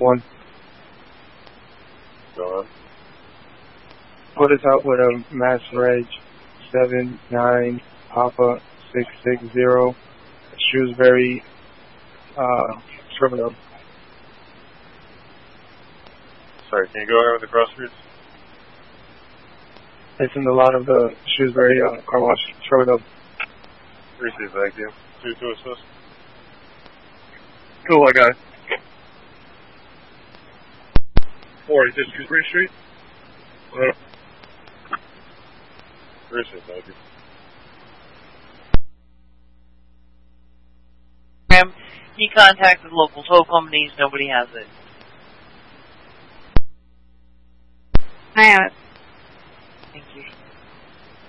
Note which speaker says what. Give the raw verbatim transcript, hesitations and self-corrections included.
Speaker 1: one.
Speaker 2: Go on.
Speaker 1: Put us out with a mass reg seven nine Papa six six zero Shrewsbury uh terminal.
Speaker 2: Sorry, can you go ahead with the cross routes?
Speaker 1: It's in the lot of the Shrewsbury uh, car wash terminal.
Speaker 2: Receive, thank you. Two to assist.
Speaker 1: Cool, I got it.
Speaker 2: forty-six Shrewsbury Street.
Speaker 1: Uh,
Speaker 2: Receive, thank you.
Speaker 3: He contacted local tow companies. Nobody has it.
Speaker 4: I have it.
Speaker 3: Thank you.